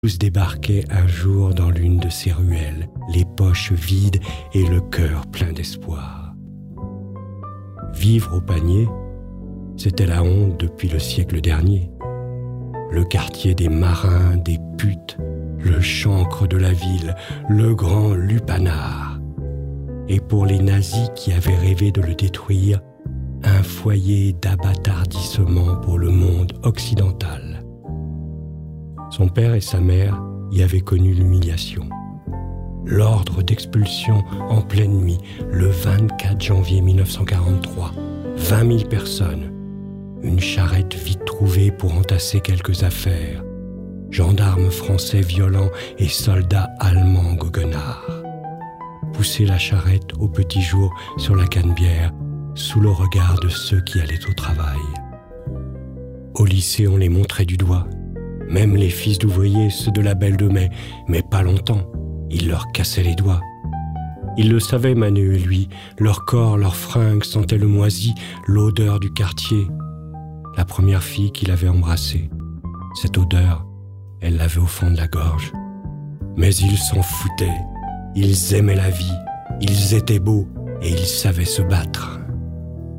Tous débarquaient un jour dans l'une de ces ruelles, les poches vides et le cœur plein d'espoir. Vivre au panier, c'était la honte depuis le siècle dernier. Le quartier des marins, des putes, le chancre de la ville, le grand lupanar. Et pour les nazis qui avaient rêvé de le détruire, un foyer d'abattardissement pour le monde occidental. Son père et sa mère y avaient connu l'humiliation. L'ordre d'expulsion en pleine nuit, le 24 janvier 1943. 20 000 personnes. Une charrette vite trouvée pour entasser quelques affaires. Gendarmes français violents et soldats allemands goguenards. Pousser la charrette au petit jour sur la Canebière, sous le regard de ceux qui allaient au travail. Au lycée, on les montrait du doigt. Même les fils d'ouvriers, ceux de la Belle de Mai, mais pas longtemps. Ils leur cassaient les doigts. Ils le savaient, Manu et lui. Leur corps, leurs fringues sentaient le moisi, l'odeur du quartier. La première fille qu'il avait embrassée. Cette odeur, elle l'avait au fond de la gorge. Mais ils s'en foutaient. Ils aimaient la vie. Ils étaient beaux et ils savaient se battre.